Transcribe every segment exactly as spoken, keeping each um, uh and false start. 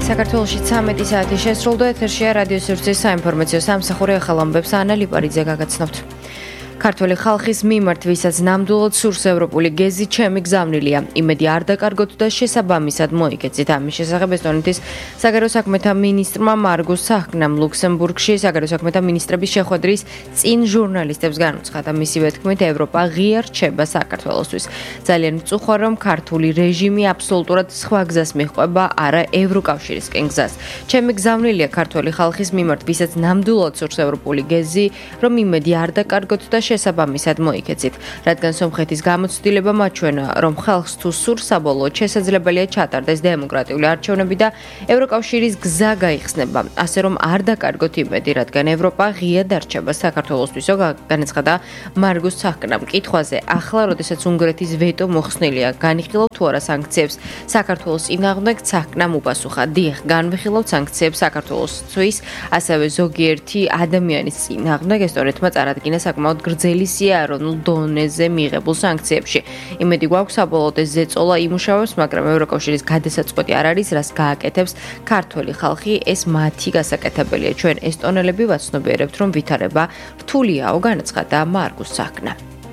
საქართველოში ცამეტი საათი შესრულდა, ეთერშია რადიო სივრცის საინფორმაციო სამსახური ახალ ამბებს ანა ლიპარიძე გაგაცნობთ. ქართველი ხალხის მიმართ, ვისაც ნამდვილად სურს ევროპული გეზი, ჩემი გზავნილია. იმედი არ დაკარგოთ და შესაბამისად მოიგეცით. ამის შესახებ ესტონეთის საგარეო საქმეთა მინისტრმა მარგუს საჰკნამ ლუქსემბურგში საგარეო საქმეთა მინისტრების შეხვედრის წინ ჟურნალისტებს განუცხადა. მისივე თქმით, ევროპა ღია რჩება საქართველოსთვის. ძალიან მწუხარ, რომ ქართული რეჟიმი აბსოლუტურად სხვა გზას მიჰყვება, არა ევროკავშირისკენ გზას. ჩემი გზავნილია ქართველი ხალხის მიმართ, ვისაც ნამდვილად სურს ევროპული გეზი, რომ იმედი არ დაკარგოთ და შესაბამისად მოიქეცით. რადგან სომხეთის გამოცდილება მაჩვენა, რომ ხალხს თუ სურს, საბოლოოდ შესაძლებელია ჩატარდეს დემოკრატიული არჩევნები და ევროკავშირის გზა გაიხსნება. ასე რომ არ დაკარგოთ იმედი, რადგან ევროპა ღია დარჩება საქართველოსთვისო, განაცხადა მარგუს საჰკნამ. კითხვაზე, ახლა, როდესაც უნგრეთის ვეტო მოხსნილია, განიხილავთ თუ არა სანქციებს საქართველოს წინააღმდეგ, საჰკნამ უპასუხა: დიახ, განვიხილავთ სანქციებს საქართველოსთვის, ასევე ზოგიერთი ადამიანის წინააღმდეგ. ესტონეთმა წარადგინა საკმაოდ გრძელი სია ეროვნულ დონეზე მიღებულ სანქციებში. იმედი გვაქვს, საბოლოოდ ეს ზეწოლა იმუშავებს, მაგრამ ევროკავშირის გადასაწყვეტი არ არის, რას გააკეთებს ქართველი ხალხი, ეს მათი გასაკეთებელია. ჩვენ ესტონელები ვაცნობიერებთ, რომ ვითარება რთულიაო, განაცხადა მარგუს საჰკნა.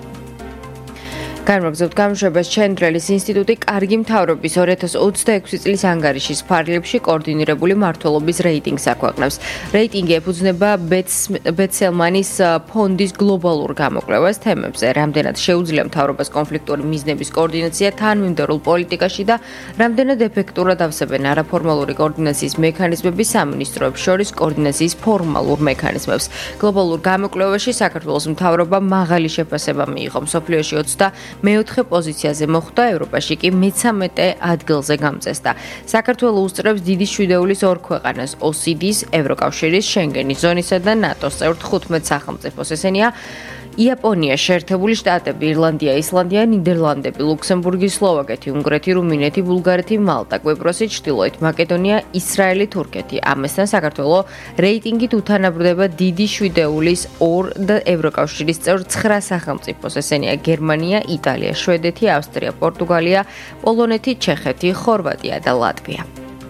განმაგზავნებთ გამოშვებას ჩენდრელის ინსტიტუტი კარგი მთავრობის ორი ათას ოცდაექვსი წლის ანგარიშის ფარგლებში კოორდინირებული მმართველობის რეიტინგს აქვეყნებს. რეიტინგი ეფუძნება ბეცელმანის ფონდის გლობალურ გამოკვლევას თემებზე, რამდენად შეუძლია მთავრობას კონფლიქტური მიზნების კოორდინაცია თანმიმდევრულ პოლიტიკაში და რამდენად ეფექტურად ავსებენ არაფორმალური კოორდინაციის მექანიზმები სამინისტროებს შორის კოორდინაციის ფორმალურ მექანიზმებს. გლობალურ გამოკვლევაში საქართველოს მთავრობა მაღალი შეფასება მიიღო. მსოფლიოში ოცდა მეოთხე პოზიციაზე მოხვდა, ევროპაში კი მეთერთმეტე ადგილზე გამწესდა. საქართველო უსწრებს დიდი შვიდეულის ორ ქვეყანას: ოსიდის, ევროკავშირის, შენგენის ზონისა და ნატოს წევრ თხუთმეტ სახელმწიფოს. ესენია იაპონია, შეერთებული შტატები, ირლანდია, ისლანდია, ნიდერლანდები, ლუქსემბურგი, სლოვაკეთი, უნგრეთი, რუმინეთი, ბულგარეთი, მალტა, კვიპროსი, ჩრდილოეთ მაკედონია, ისრაელი, თურქეთი. ამასთან საქართველო რეიტინგით უთანაბრდება დიდი შვიდეულის ორ და ევროკავშირის წევრ ცხრა სახელმწიფოს. ესენია გერმანია, იტალია, შვედეთი, ავსტრია, პორტუგალია, პოლონეთი, ჩეხეთი, ხორვატია და ლატვია.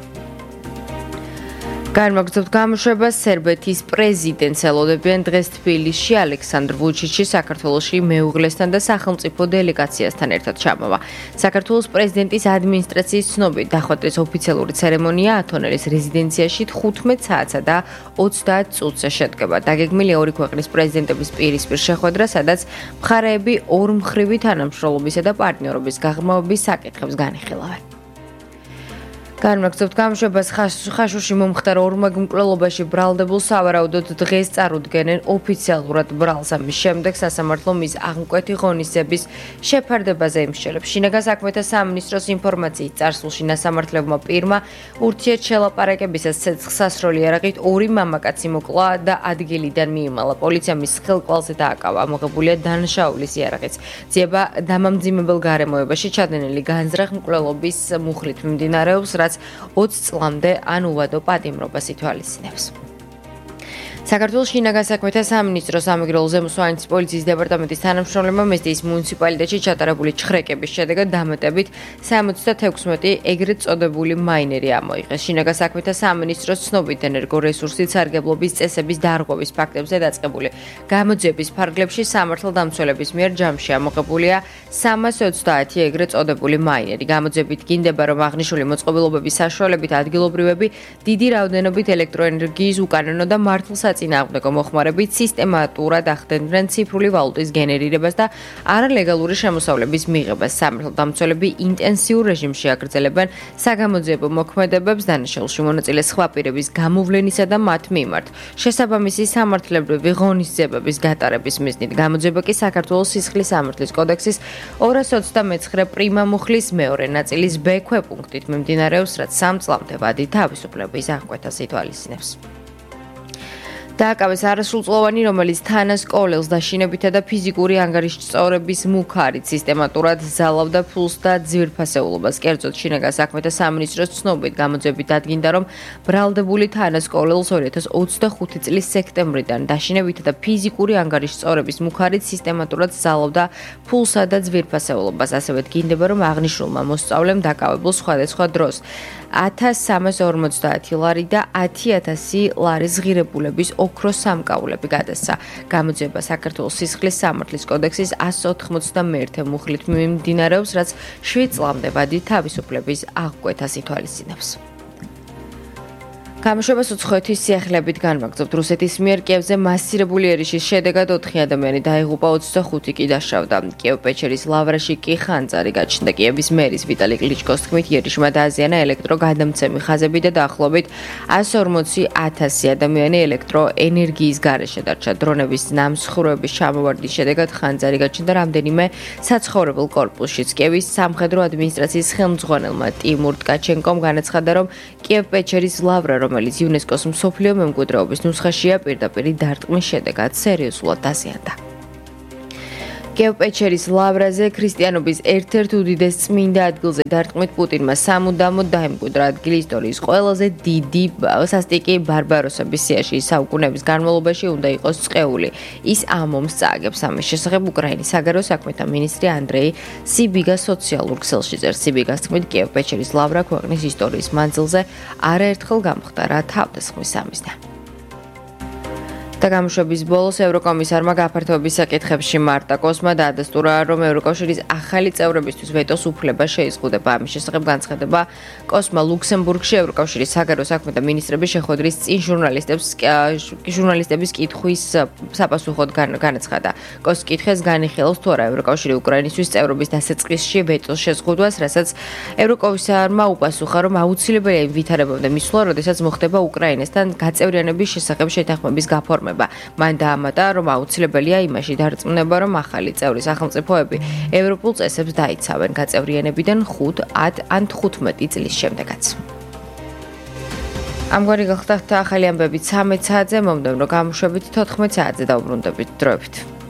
განმაგზავნებთ გამოშვებას, სერბეთის პრეზიდენტს ელოდებიან დღეს თბილისში ალექსანდრ ვუჩიჩი საქართველოში მეუღლესთან და სახელმწიფო დელეგაციასთან ერთად ჩამოვა. საქართველოს პრეზიდენტის ადმინისტრაციის ცნობით, დახვედრის ოფიციალური ცერემონია ათონელის რეზიდენციაში თხუთმეტ საათსა და ოცდაათ წუთზე შედგება. დაგეგმილია ორი ქვეყნის პრეზიდენტების პირისპირ შეხვედრა, სადაც მხარეები ორმხრივი თანამშრომლობისა და პარტნიორობის გაღრმავების საკითხებს განიხილავენ. განმაგზავნებთ გამოშვებას, ხაშურში მომხდარ ორმაგ მკვლელობაში ბრალდებულ სავარაუდოდ დღეს წარუდგენენ ოფიციალურად ბრალს. ამის შემდეგ სასამართლომ მის აღმკვეთი ღონისძიების შეფარდებაზე იმსჯელებს. შინაგან საქმეთა სამინისტროს ინფორმაციით, წარსულში სასამართლოებმა პირმა ურთიერთშელაპარაკებისას ცეცხლსასროლი იარაღით ორი მამაკაცი მოკლა და ადგილიდან მიიმალა. პოლიციამ მის ხელკვალზე დააკავა. ამოღებულია დანაშაულის იარაღიც. ძიება დამამძიმებელ გარემოებაში ჩადენილი განზრახ მკვლელობის მუხლით მიმდინარეობს, რაც ოცი წლამდე ან უვადო პატიმრობას ითვალისწინებს. საქართველოს შინაგან საქმეთა სამინისტროს სამეგრელო ზემოსვანეთის პოლიციის დეპარტამენტის თანამშრომლებმა მესტიის მუნიციპალიტეტში ჩატარებული ჩხრეკების შედეგად დამატებით სამოცდათექვსმეტი ეგრეთ წოდებული მაინერი ამოიღეს. შინაგან საქმეთა სამინისტროს ცნობით, ენერგორესურსით სარგებლობის წესების დარღვევის ფაქტებზე დაწყებული გამოძიების ფარგლებში სამართალდამცველების მიერ ჯამში ამოღებულია სამას ოცდაათი ეგრეთ წოდებული მაინერი. გამოძიებით გინდება, რომ აღნიშნული მოწყობილობების საშუალებით ადგილობრივები დიდი რაოდენობით ელექტროენერგიის უკანონო და მართლსა წინააღმდეგო მოხმარებით სისტემატურად ახდენდნენ ციფრული ვალუტის გენერირებას და არალეგალური შემოსავლების მიღებას. სამართალდამცველები ინტენსიურ რეჟიმში აგრძელებენ საგამოძიებო მოქმედებებს დანაშაულში მონაწილე სხვა პირების გამოვლენისა და მათ მიმართ შესაბამისი სამართლებრივი ღონისძიებების გატარების მიზნით. გამოძიება კი საქართველოს სისხლის სამართლის კოდექსის ორას ოცდამეცხრე პრიმა მუხლის მეორე ნაწილის ბ ქვეპუნქტით მიმდინარეობს, რაც სამ წლამდე ვადი თავისუფლების აღკვეთას ითვალისწინებს. დააკავეს არასრულწლოვანი, რომელიც თანასკოლელს დაშინებითა და ფიზიკური ანგარიშწორების მუქარით სისტემატურად ზალავდა ფულს და ძვირფასეულობას. კერძოდ, შინაგან საქმეთა სამინისტროს ცნობით გამოძიებით დადგინდა, რომ ბრალდებული თანასკოლელს ორი ათას ოცდახუთი წლის სექტემბრიდან დაშინებითა და ფიზიკური ანგარიშწორების მუქარით სისტემატურად ზალავდა ფულსა და ძვირფასეულობას. ასევე დგინდება, რომ აღნიშნულმა მოსწავლემ დაკავებულ სხვადასხვა დროს ათას სამას ორმოცდაათი ლარი და ათი ათასი ლარის ღირებულების ოქროს სამკაულები გადასცა. გამოძიება საქართველოს სისხლის სამართლის კოდექსის ასი ოთხმოცდამეერთე მუხლით მიმდინარეობს, რაც შვიდ წლამდე ვადით თავისუფლების აღკვეთას ითვალისწინებს. გამოშვებას უცხოეთის სიახლეებით განვაგრძობთ. რუსეთის მიერ კიევზე მასირებული ერიშის შედეგად ოთხი ადამიანი დაიღუპა, ოცდახუთი კი დაშავდა. კიევ-პეჩერის ლავრაში კი ხანძარი გაჩნდა. კიევის მერის ვიტალი კლიჩკოს თქმით, ერიშმა დააზიანა ელექტროგადამცემი ხაზები და დაახლოებით ასი ორმოცი ათასი ადამიანი ელექტროენერგიის გარეშე დარჩა. დრონების ნამსხურების ჩამოვარდნის შედეგად ხანძარი გაჩნდა რამდენიმე საცხოვრებელ კორპუსშიც. კიევის სამხედრო ადმინისტრაციის ხელმძღვანელმა ტიმურ ტკაჩენკომ განაცხადა, რომ კიევ-პეჩერის ლავრა, რომელიც იუნესკოს მსოფლიო მემკვიდრეობის ნუსხაშია, პირდაპირ დარტყმის შედეგად სერიოზულად დაზიანდა. კიევ-პეჩერის ლავრაზე ქრისტიანობის ერთ-ერთ უდიდეს წმინდა ადგილზე დარტყმით პუტინმა სამუდამოდ დაემკვიდრა ადგილი ისტორიის ყველაზე დიდი სასტიკი ბარბაროსების სიაში. საუკუნეების განმავლობაში უნდა იყოს წეული. ის ამ ომს წააგებს. ამის შესახებ უკრაინის საგარეო საქმეთა მინისტრი ანდრეი სიბიგა სოციალურ ქსელში წერს. სიბიგას თქმით, კიევ-პეჩერის ლავრა ქვეყნის ისტორიის მანძილზე არაერთხელ გამხდარა თავდასხმის სამიზნე. და გამოშვების ბოლოს ევროკომისარმა გაფართოების საკითხებში მარტა კოსმა დაადასტურა, რომ ევროკავშირის ახალი წევრებისთვის ვეტოს უფლება შეიზღუდება. ამის შესახებ განცხადება კოსმა ლუქსემბურგში ევროკავშირის საგარეო საქმეთა მინისტრების შეხვედრის წინ ჟურნალისტებს ჟურნალისტების კითხვის საპასუხოდ განაცხადა. კოს კითხეს განიხილავს თუ არა ევროკავშირი უკრაინისთვის წევრობის დასაწყისში ვეტოს შეზღუდვას, რასაც ევროკომისარმა უპასუხა, რომ აუცილებელია ვითარებამდე მისვლა, როდესაც მოხდება უკრაინასთან გაწევრიანების შესახებ შეთანხმების გაფორმა. მან დაამატა, რომ აუცილებელია იმაში დარწმუნება, რომ ახალი წევრი სახელმწიფოები ევროპულ წესებს დაიცავენ გაწევრიანებიდან ხუთ, ათ ან თხუთმეტი წლის შემდეგაც. ამგვარი გახდა ახალი ამბები ცამეტ საათზე, მომდევნო გამოშვებით თოთხმეტ საათზე დაუბრუნდებით. დროებით.